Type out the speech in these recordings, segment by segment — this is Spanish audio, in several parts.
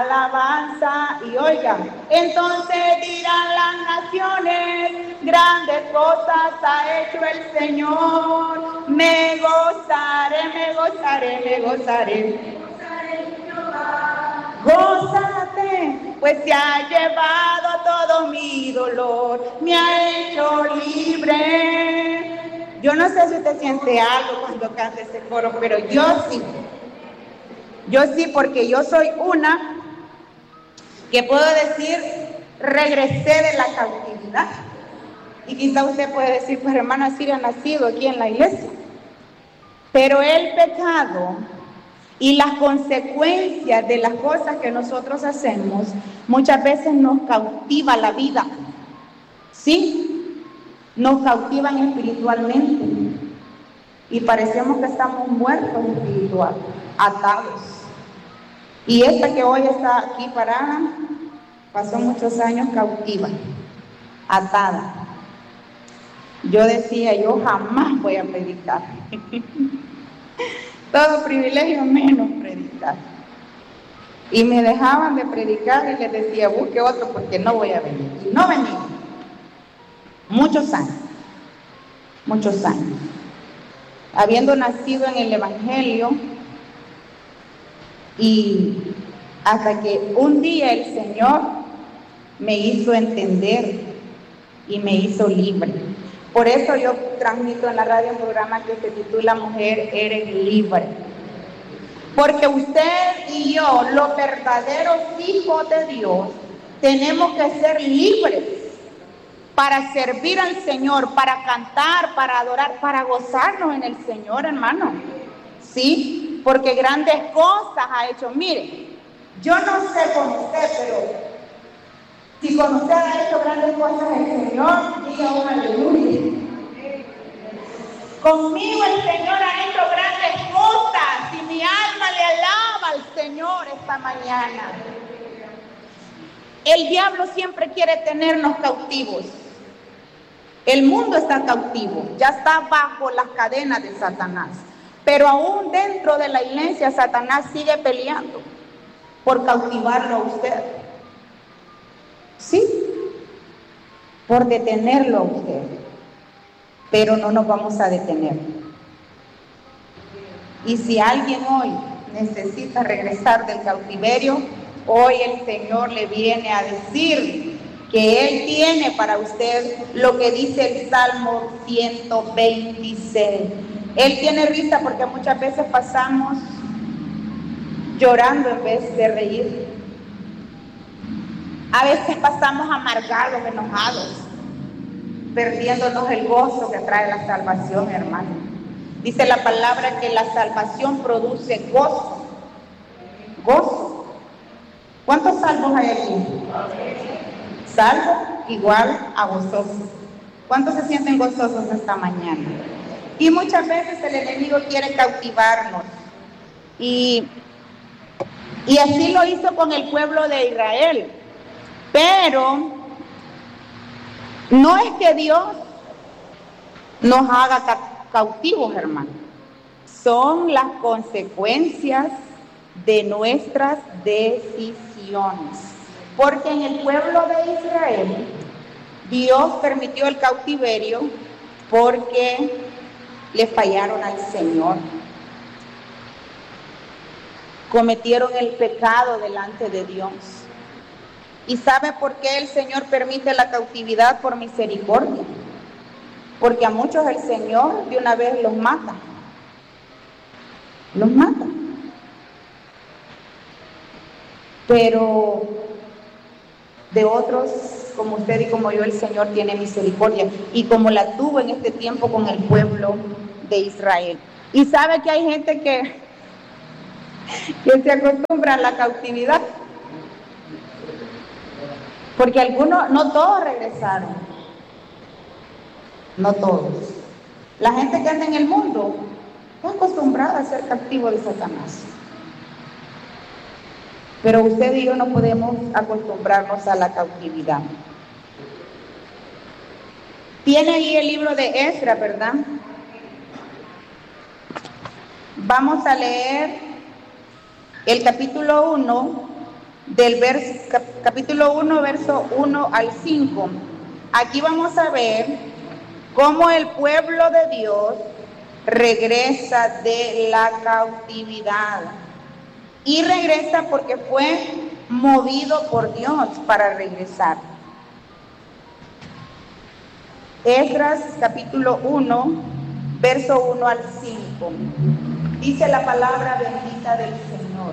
alabanza. Y oigan, entonces dirán las naciones, grandes cosas ha hecho el Señor. Me gozaré, me gozaré, me gozaré. Gózate, pues se ha llevado todo mi dolor, me ha hecho libre. Yo no sé si usted siente algo cuando canta ese coro, pero yo sí. Yo sí, porque yo soy una que puedo decir, regresé de la cautividad. Y quizá usted puede decir, pues hermana, sí ha nacido aquí en la iglesia. Pero el pecado y las consecuencias de las cosas que nosotros hacemos muchas veces nos cautiva la vida, ¿sí? Nos cautivan espiritualmente y parecemos que estamos muertos espiritual, atados. Y esta que hoy está aquí parada, pasó muchos años cautiva, atada. Yo decía, yo jamás voy a predicar. Todo privilegio menos predicar. Y me dejaban de predicar y les decía, busque otro porque no voy a venir. Y no venía. Muchos años. Muchos años. Habiendo nacido en el Evangelio, y hasta que un día el Señor me hizo entender y me hizo libre. Por eso yo transmito en la radio un programa que se titula Mujer, eres libre. Porque usted y yo, los verdaderos hijos de Dios, tenemos que ser libres para servir al Señor, para cantar, para adorar, para gozarnos en el Señor, hermano. ¿Sí? Porque grandes cosas ha hecho. Mire, yo no sé con usted, pero si con usted ha hecho grandes cosas el Señor, diga un aleluya. Conmigo el Señor ha hecho grandes cosas y mi alma le alaba al Señor esta mañana. El diablo siempre quiere tenernos cautivos. El mundo está cautivo, ya está bajo las cadenas de Satanás. Pero aún dentro de la iglesia, Satanás sigue peleando por cautivarlo a usted. Sí, por detenerlo a usted. Pero no nos vamos a detener. Y si alguien hoy necesita regresar del cautiverio, hoy el Señor le viene a decir que Él tiene para usted lo que dice el Salmo 126. Él tiene risa porque muchas veces pasamos llorando en vez de reír. A veces pasamos amargados, enojados, perdiéndonos el gozo que trae la salvación, hermano. Dice la palabra que la salvación produce gozo. Gozo. ¿Cuántos salvos hay aquí? Salvo igual a gozoso. ¿Cuántos se sienten gozosos esta mañana? Y muchas veces el enemigo quiere cautivarnos. Y así lo hizo con el pueblo de Israel. Pero no es que Dios nos haga cautivos, hermano. Son las consecuencias de nuestras decisiones. Porque en el pueblo de Israel, Dios permitió el cautiverio porque le fallaron al Señor. Cometieron el pecado delante de Dios. ¿Y sabe por qué el Señor permite la cautividad? Por misericordia. Porque a muchos el Señor de una vez los mata. Los mata. Pero de otros, como usted y como yo, el Señor tiene misericordia. Y como la tuvo en este tiempo con el pueblo de Israel. Y sabe que hay gente que se acostumbra a la cautividad. Porque algunos, no todos regresaron. No todos. La gente que anda en el mundo está acostumbrada a ser cautivo de Satanás. Pero usted y yo no podemos acostumbrarnos a la cautividad. Tiene ahí el libro de Esdras, ¿verdad? Vamos a leer el capítulo 1 capítulo 1, verso 1 al 5. Aquí vamos a ver cómo el pueblo de Dios regresa de la cautividad. Y regresa porque fue movido por Dios para regresar. Esdras capítulo 1, verso 1 al 5. Dice la palabra bendita del Señor.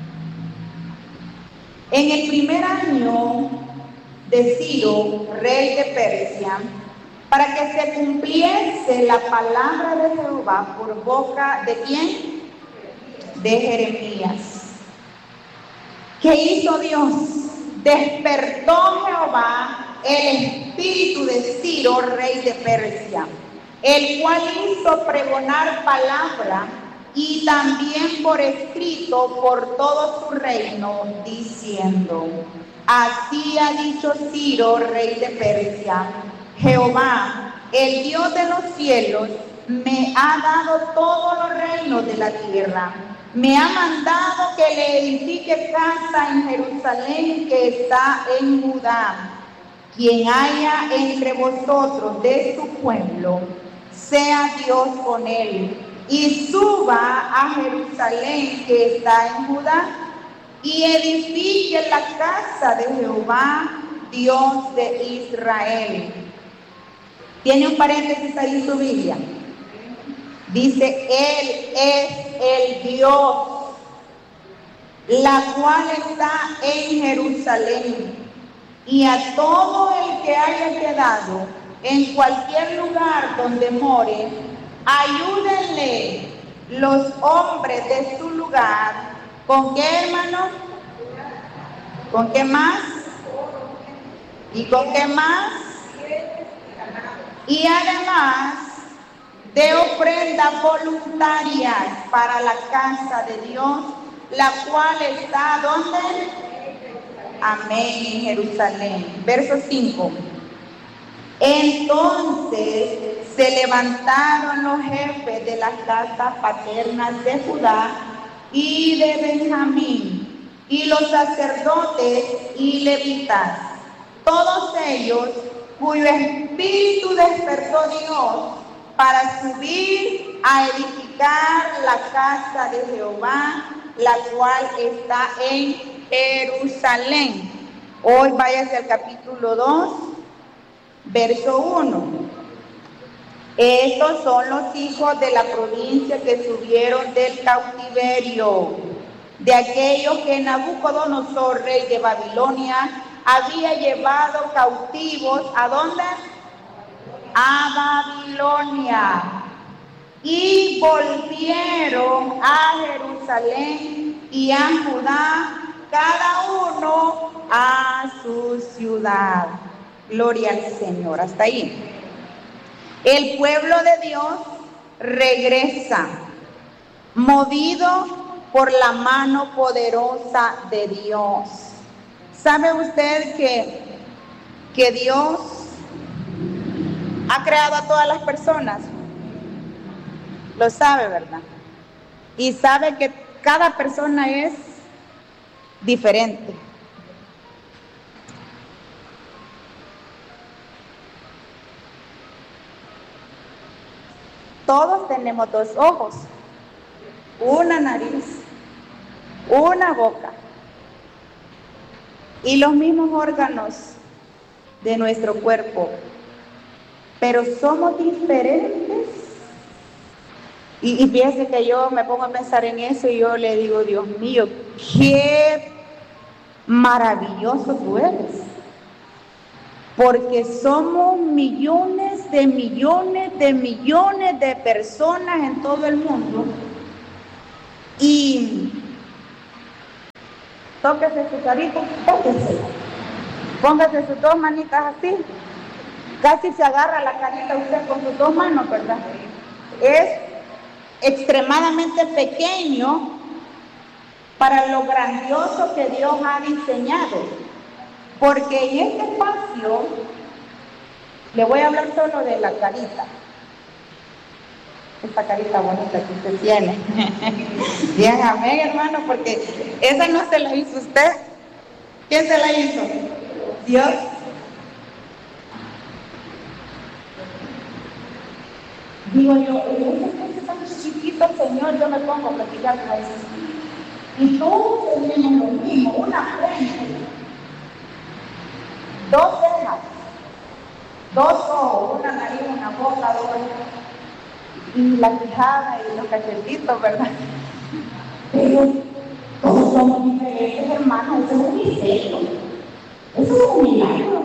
En el primer año de Ciro, rey de Persia, para que se cumpliese la palabra de Jehová por boca de ¿quién? De Jeremías. ¿Qué hizo Dios? Despertó Jehová el espíritu de Ciro, rey de Persia, el cual hizo pregonar palabra y también por escrito por todo su reino, diciendo: así ha dicho Ciro, rey de Persia: Jehová, el Dios de los cielos, me ha dado todos los reinos de la tierra. Me ha mandado que le edifique casa en Jerusalén, que está en Judá. Quien haya entre vosotros de su pueblo, sea Dios con él, y suba a Jerusalén, que está en Judá, y edifique la casa de Jehová, Dios de Israel. Tiene un paréntesis ahí en su Biblia. Dice: Él es el Dios, la cual está en Jerusalén, y a todo el que haya quedado en cualquier lugar donde more, ayúdenle los hombres de su lugar. ¿Con qué, hermano? ¿Con qué más? ¿Y con qué más? Y además de ofrendas voluntarias para la casa de Dios, la cual está, ¿dónde? Amén, en Jerusalén. Verso 5. Entonces se levantaron los jefes de las casas paternas de Judá y de Benjamín, y los sacerdotes y levitas, todos ellos cuyo espíritu despertó Dios para subir a edificar la casa de Jehová, la cual está en Jerusalén. Hoy váyase al capítulo 2, verso 1. Estos son los hijos de la provincia que subieron del cautiverio, de aquellos que Nabucodonosor, rey de Babilonia, había llevado cautivos. ¿A dónde? A Babilonia. Y volvieron a Jerusalén y a Judá, cada uno a su ciudad. Gloria al Señor. Hasta ahí. El pueblo de Dios regresa, movido por la mano poderosa de Dios. ¿Sabe usted que Dios ha creado a todas las personas? Lo sabe, ¿verdad? Y sabe que cada persona es diferente. Todos tenemos dos ojos, una nariz, una boca y los mismos órganos de nuestro cuerpo, pero somos diferentes. Y fíjese que yo me pongo a pensar en eso y yo le digo: Dios mío, qué maravilloso tú eres, porque somos millones de millones de millones de personas en todo el mundo. Y tóquese su carita, tóquese, póngase sus dos manitas así, casi se agarra la carita usted con sus dos manos, ¿verdad? Es extremadamente pequeño para lo grandioso que Dios ha diseñado, porque en este espacio le voy a hablar solo de la carita, esta carita bonita que usted tiene. Bien, amén, hermano, porque esa no se la hizo usted, ¿Quién se la hizo? Dios. Digo yo, ese tan chiquito Señor, yo me pongo a platicar con eso. Y todos tenemos lo mismo, una frente, dos cejas, dos ojos, una nariz, una boca, dos, y la quijada y los cachetitos, ¿verdad? Pero todos somos diferentes, hermanos, eso es un misterio, eso es un milagro.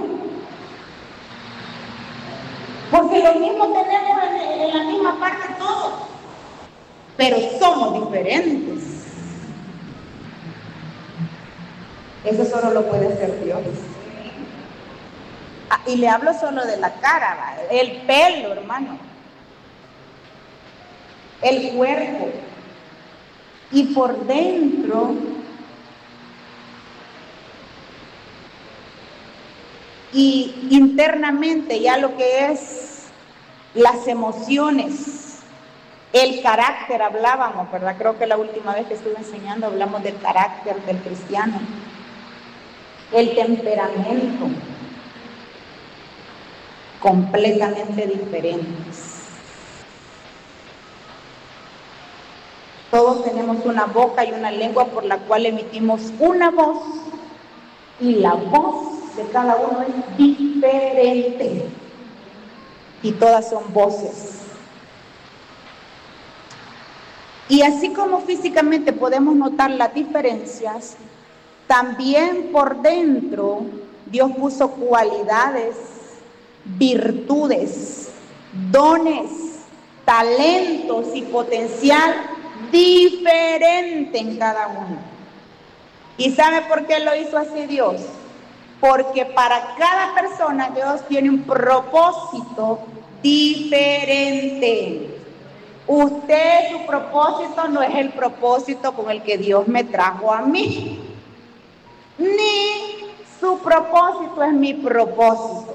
Porque lo mismo tenemos en la misma parte todos, pero somos diferentes. Eso solo lo puede hacer Dios. Y le hablo solo de la cara, ¿va? El pelo, hermano, el cuerpo, y por dentro y internamente ya lo que es las emociones, el carácter, hablábamos, ¿verdad? Creo que la última vez que estuve enseñando hablamos del carácter del cristiano, el temperamento, completamente diferentes. Todos tenemos una boca y una lengua por la cual emitimos una voz, y la voz de cada uno es diferente, y todas son voces. Y así como físicamente podemos notar las diferencias, también por dentro Dios puso cualidades, virtudes, dones, talentos y potencial diferente en cada uno. ¿Y sabe por qué lo hizo así Dios? Porque para cada persona Dios tiene un propósito diferente. Usted, su propósito no es el propósito con el que Dios me trajo a mí, ni su propósito es mi propósito.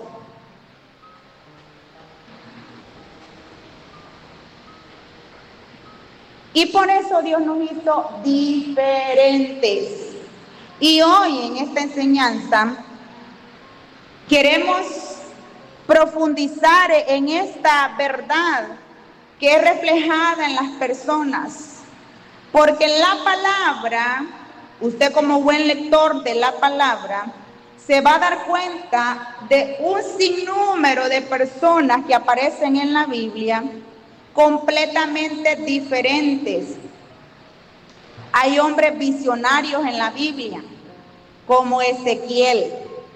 Y por eso Dios nos hizo diferentes. Y hoy en esta enseñanza queremos profundizar en esta verdad que es reflejada en las personas. Porque en la palabra, usted como buen lector de la palabra, se va a dar cuenta de un sinnúmero de personas que aparecen en la Biblia completamente diferentes. Hay hombres visionarios en la Biblia, como Ezequiel.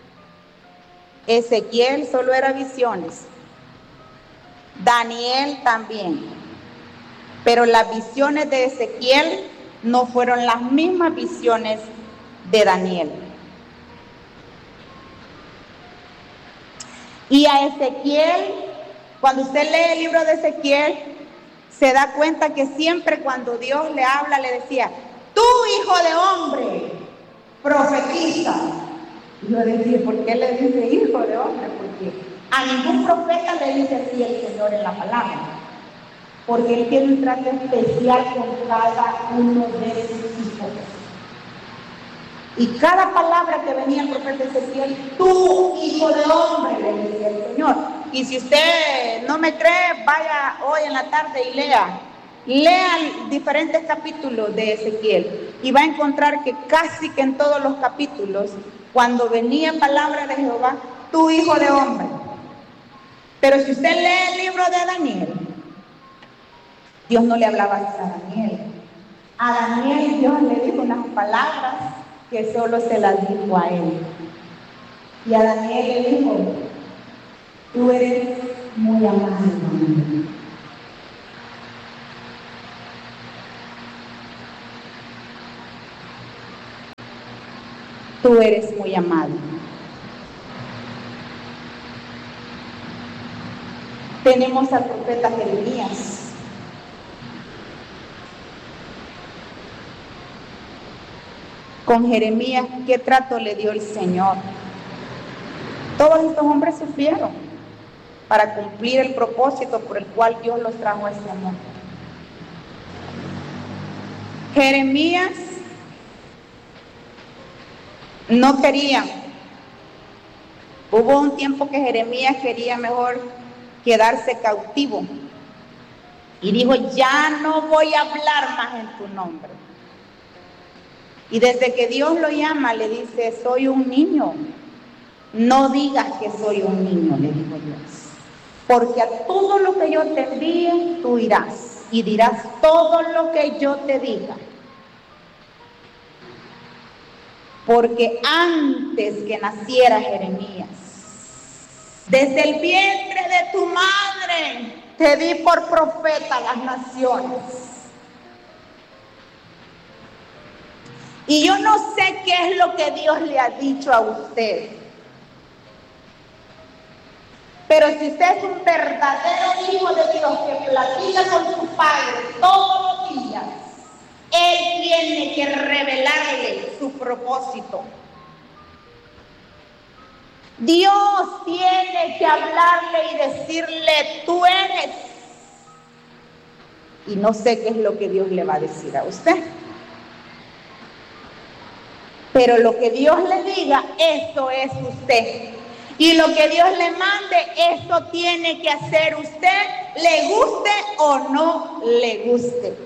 Ezequiel solo era visiones. Daniel también. Pero las visiones de Ezequiel no fueron las mismas visiones de Daniel. Y a Ezequiel, cuando usted lee el libro de Ezequiel, se da cuenta que siempre cuando Dios le habla, le decía: tú, hijo de hombre, profetiza. Y yo decía, ¿por qué le dice hijo de hombre? Porque a ningún profeta le dice así el Señor en la palabra. Porque Él tiene un trato especial con cada uno de sus hijos. Y cada palabra que venía el profeta Ezequiel, tú, hijo de hombre, le decía el Señor. Y si usted no me cree, vaya hoy en la tarde y lea diferentes capítulos de Ezequiel. Y va a encontrar que casi que en todos los capítulos, cuando venía palabra de Jehová, tú, hijo de hombre. Pero si usted lee el libro de Daniel, Dios no le hablaba así a Daniel. A Daniel Dios le dijo unas palabras que solo se las dijo a él. Y a Daniel le dijo: tú eres muy amado. Tú eres muy amado. Tenemos al profeta Jeremías. Con Jeremías, ¿qué trato le dio el Señor? Todos estos hombres sufrieron para cumplir el propósito por el cual Dios los trajo a este mundo. Jeremías No quería. Hubo un tiempo que Jeremías quería mejor quedarse cautivo. Y dijo, ya no voy a hablar más en tu nombre. Y desde que Dios lo llama, le dice, soy un niño. No digas que soy un niño, le dijo Dios. Porque a todo lo que yo te envíe, tú irás. Y dirás todo lo que yo te diga. Porque antes que naciera Jeremías, desde el vientre de tu madre, te di por profeta a las naciones. Y yo no sé qué es lo que Dios le ha dicho a usted. Pero si usted es un verdadero hijo de Dios que platica con su Padre todos los días, Él tiene que revelarle su propósito. Dios tiene que hablarle y decirle, tú eres. Y no sé qué es lo que Dios le va a decir a usted. Pero lo que Dios le diga, eso es usted. Y lo que Dios le mande, eso tiene que hacer usted, le guste o no le guste.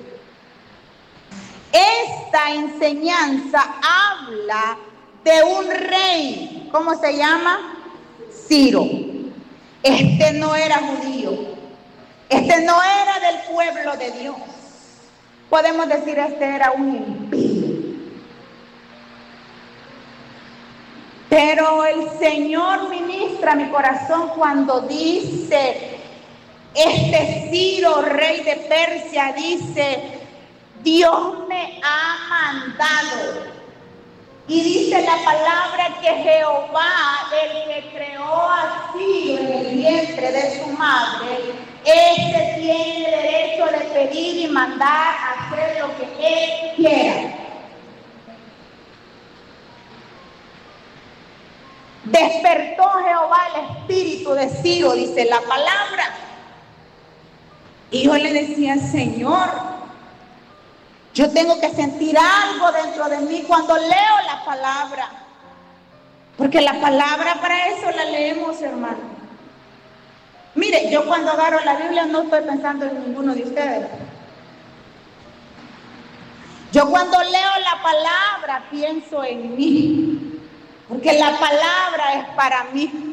Esta enseñanza habla de un rey, ¿cómo se llama? Ciro. Este no era judío, este no era del pueblo de Dios. Podemos decir, este era un impío. Pero el Señor ministra mi corazón cuando dice, este Ciro, rey de Persia, dice, Dios me ha mandado. Y dice la palabra que Jehová, el que creó a Ciro en el vientre de su madre, ese tiene derecho de pedir y mandar a hacer lo que él quiera. Despertó Jehová el espíritu de Ciro, dice la palabra. Y yo le decía, Señor, yo tengo que sentir algo dentro de mí cuando leo la palabra. Porque la palabra para eso la leemos, hermano. Mire, yo cuando agarro la Biblia no estoy pensando en ninguno de ustedes. Yo cuando leo la palabra pienso en mí. Porque la palabra es para mí.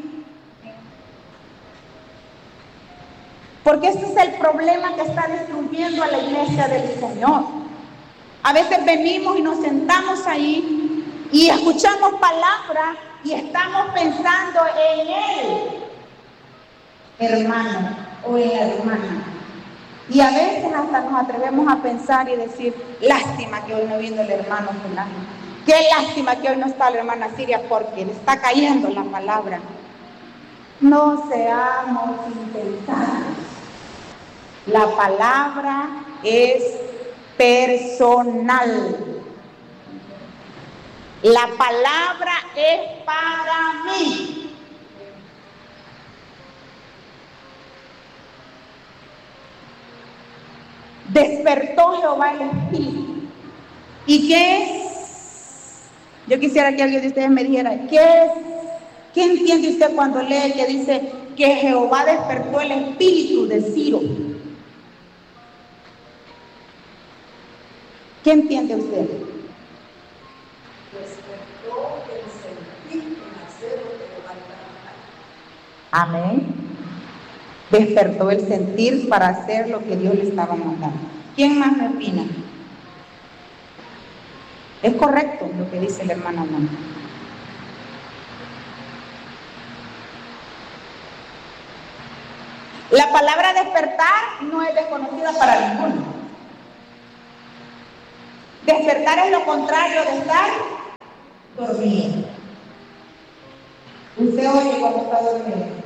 Porque ese es el problema que está destruyendo a la iglesia del Señor. A veces venimos y nos sentamos ahí y escuchamos palabras y estamos pensando en el hermano o en la hermana. Y a veces hasta nos atrevemos a pensar y decir, lástima que hoy no vino el hermano fulano. Qué lástima que hoy no está la hermana Siria porque le está cayendo la palabra. No seamos insensatos. La palabra es personal. La palabra es para mí. Despertó Jehová el espíritu. ¿Y qué es? Yo quisiera que alguien de ustedes me dijera, ¿qué es? ¿Qué entiende usted cuando lee que dice que Jehová despertó el espíritu de Ciro? ¿Qué entiende usted? Despertó el sentir en hacer lo que Jehová le mandaba. Amén. Despertó el sentir para hacer lo que Dios le estaba mandando. ¿Quién más me opina? Es correcto lo que dice el hermano Amón. La palabra despertar no es desconocida para ninguno. Despertar es lo contrario de estar dormido. Usted oye cuando está dormido.